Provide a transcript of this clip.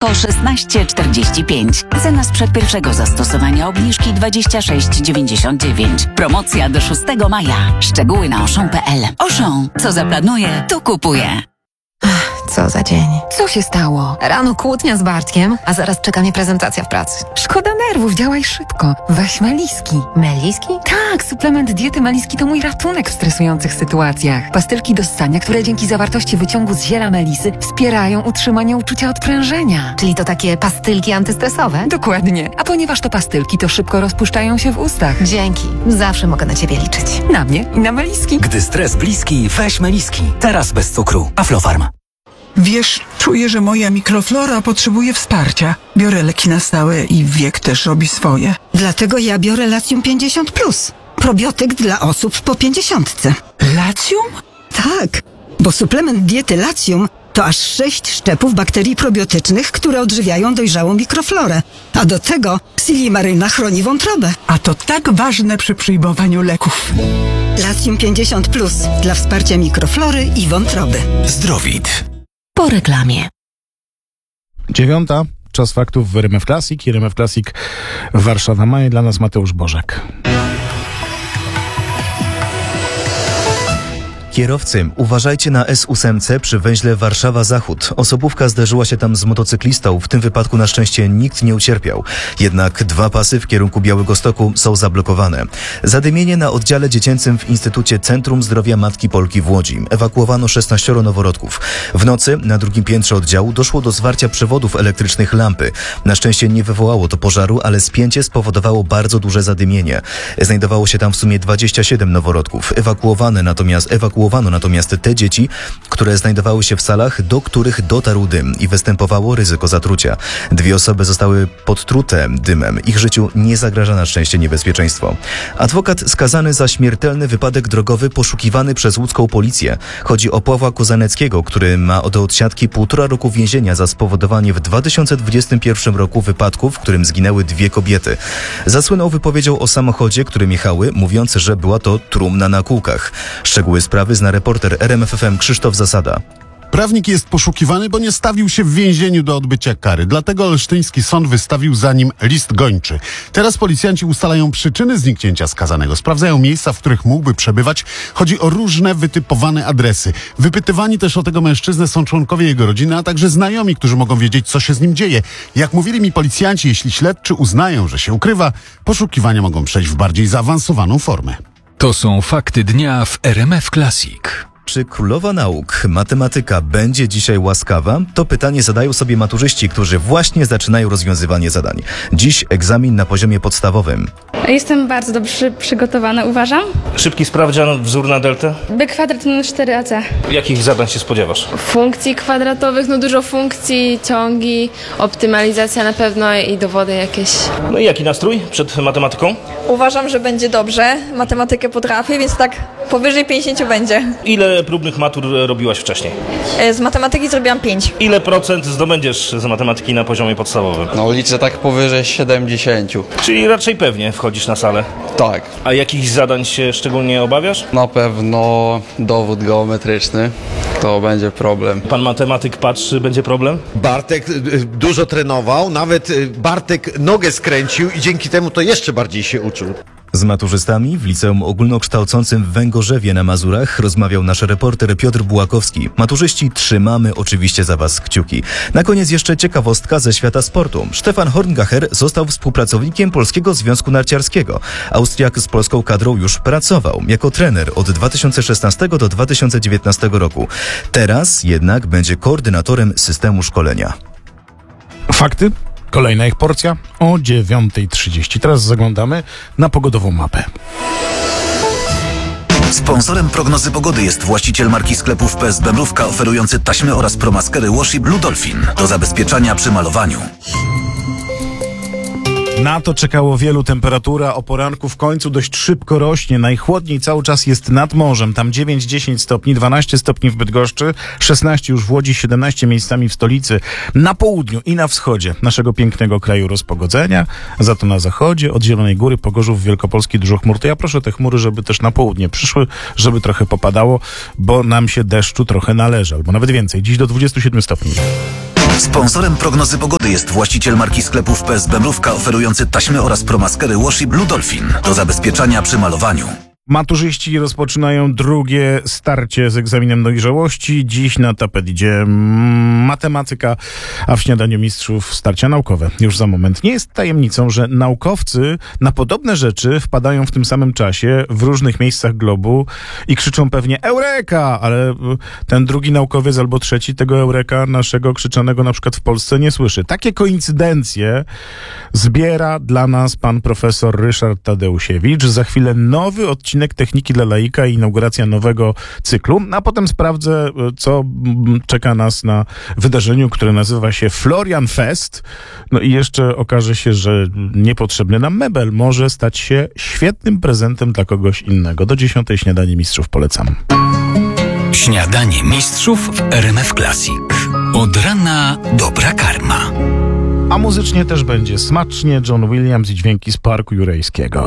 tylko 16,45. Cena sprzed pierwszego zastosowania obniżki 26,99. Promocja do 6 maja. Szczegóły na Auchan.pl. Auchan. Co zaplanuje, to kupuje. Co za dzień. Co się stało? Rano kłótnia z Bartkiem, a zaraz czeka mnie prezentacja w pracy. Szkoda nerwów, działaj szybko. Weź Meliski. Meliski? Tak, suplement diety Meliski to mój ratunek w stresujących sytuacjach. Pastylki do ssania, które dzięki zawartości wyciągu z ziela melisy wspierają utrzymanie uczucia odprężenia. Czyli to takie pastylki antystresowe? Dokładnie. A ponieważ to pastylki, to szybko rozpuszczają się w ustach. Dzięki. Zawsze mogę na ciebie liczyć. Na mnie i na Meliski. Gdy stres bliski, weź Meliski. Teraz bez cukru. Aflofarm. Wiesz, czuję, że moja mikroflora potrzebuje wsparcia. Biorę leki na stałe i wiek też robi swoje. Dlatego ja biorę Latium 50+. Probiotyk dla osób po 50. Latium? Tak, bo suplement diety Latium to aż 6 szczepów bakterii probiotycznych, które odżywiają dojrzałą mikroflorę. A do tego silimaryna chroni wątrobę. A to tak ważne przy przyjmowaniu leków. Latium 50+ dla wsparcia mikroflory i wątroby. Zdrowit. Po reklamie. 9. Czas faktów w RMF Classic. RMF Classic Warszawa Maj. Dla nas Mateusz Bożek. Kierowcy, uważajcie na S8 przy węźle Warszawa-Zachód. Osobówka zderzyła się tam z motocyklistą. W tym wypadku na szczęście nikt nie ucierpiał. Jednak 2 pasy w kierunku Białegostoku są zablokowane. Zadymienie na oddziale dziecięcym w Instytucie Centrum Zdrowia Matki Polki w Łodzi. Ewakuowano 16 noworodków. W nocy na drugim piętrze oddziału doszło do zwarcia przewodów elektrycznych lampy. Na szczęście nie wywołało to pożaru, ale spięcie spowodowało bardzo duże zadymienie. Znajdowało się tam w sumie 27 noworodków. Ewakuowano natomiast te dzieci, które znajdowały się w salach, do których dotarł dym i występowało ryzyko zatrucia. 2 osoby zostały podtrute dymem. Ich życiu nie zagraża na szczęście niebezpieczeństwo. Adwokat skazany za śmiertelny wypadek drogowy poszukiwany przez łódzką policję. Chodzi o Pawła Kozaneckiego, który ma do odsiadki 1,5 roku więzienia za spowodowanie w 2021 roku wypadku, w którym zginęły 2 kobiety. Zasłynął wypowiedzią o samochodzie, którym jechały, mówiąc, że była to trumna na kółkach. Szczegóły sprawy zna reporter RMF FM Krzysztof Zasada. Prawnik jest poszukiwany, bo nie stawił się w więzieniu do odbycia kary. Dlatego olsztyński sąd wystawił za nim list gończy. Teraz policjanci ustalają przyczyny zniknięcia skazanego. Sprawdzają miejsca, w których mógłby przebywać. Chodzi o różne wytypowane adresy. Wypytywani też o tego mężczyznę są członkowie jego rodziny, a także znajomi, którzy mogą wiedzieć, co się z nim dzieje. Jak mówili mi policjanci, jeśli śledczy uznają, że się ukrywa, poszukiwania mogą przejść w bardziej zaawansowaną formę. To są fakty dnia w RMF Classic. Czy królowa nauk, matematyka, będzie dzisiaj łaskawa? To pytanie zadają sobie maturzyści, którzy właśnie zaczynają rozwiązywanie zadań. Dziś egzamin na poziomie podstawowym. Jestem bardzo dobrze przygotowana, uważam. Szybki sprawdzian, wzór na deltę? B kwadrat minus 4ac. Jakich zadań się spodziewasz? Funkcji kwadratowych, dużo funkcji, ciągi, optymalizacja na pewno i dowody jakieś. No i jaki nastrój przed matematyką? Uważam, że będzie dobrze. Matematykę potrafię, więc tak powyżej 50 będzie. Ile próbnych matur robiłaś wcześniej? Z matematyki zrobiłam 5. Ile procent zdobędziesz z matematyki na poziomie podstawowym? Liczę tak powyżej 70. Czyli raczej pewnie wchodzisz na salę? Tak. A jakichś zadań się szczególnie obawiasz? Na pewno dowód geometryczny. To będzie problem. Pan matematyk patrzy, będzie problem? Bartek dużo trenował, nawet Bartek nogę skręcił i dzięki temu to jeszcze bardziej się uczył. Z maturzystami w Liceum Ogólnokształcącym w Węgorzewie na Mazurach rozmawiał nasz reporter Piotr Bułakowski. Maturzyści, trzymamy oczywiście za Was kciuki. Na koniec jeszcze ciekawostka ze świata sportu. Stefan Horngacher został współpracownikiem Polskiego Związku Narciarskiego. Austriak z polską kadrą już pracował jako trener od 2016 do 2019 roku. Teraz jednak będzie koordynatorem systemu szkolenia. Fakty? Kolejna ich porcja o 9:30. Teraz zaglądamy na pogodową mapę. Sponsorem prognozy pogody jest właściciel marki sklepów PSB Mrówka, oferujący taśmy oraz promaskery Washi Blue Dolphin do zabezpieczania przy malowaniu. Na to czekało wielu. Temperatura o poranku w końcu dość szybko rośnie. Najchłodniej cały czas jest nad morzem. Tam 9-10 stopni, 12 stopni w Bydgoszczy, 16 już w Łodzi, 17 miejscami w stolicy. Na południu i na wschodzie naszego pięknego kraju rozpogodzenia. Za to na zachodzie, od Zielonej Góry po Gorzów Wielkopolski dużo chmur. To ja proszę te chmury, żeby też na południe przyszły, żeby trochę popadało, bo nam się deszczu trochę należy, albo nawet więcej. Dziś do 27 stopni. Sponsorem prognozy pogody jest właściciel marki sklepów PSB Mrówka oferujący taśmy oraz promaskery Washi Blue Dolphin do zabezpieczania przy malowaniu. Maturzyści rozpoczynają drugie starcie z egzaminem dojrzałości. Dziś na tapet idzie matematyka, a w śniadaniu mistrzów starcia naukowe. Już za moment. Nie jest tajemnicą, że naukowcy na podobne rzeczy wpadają w tym samym czasie w różnych miejscach globu i krzyczą pewnie Eureka, ale ten drugi naukowiec albo trzeci tego Eureka naszego krzyczanego na przykład w Polsce nie słyszy. Takie koincydencje zbiera dla nas pan profesor Ryszard Tadeusiewicz. Za chwilę nowy odcinek Techniki dla laika i inauguracja nowego cyklu, a potem sprawdzę, co czeka nas na wydarzeniu, które nazywa się Florian Fest. No i jeszcze okaże się, że niepotrzebny nam mebel może stać się świetnym prezentem dla kogoś innego. Do 10 śniadanie mistrzów polecam. Śniadanie mistrzów w RMF Classic. Od rana dobra karma. A muzycznie też będzie smacznie. John Williams i dźwięki z Parku Jurajskiego.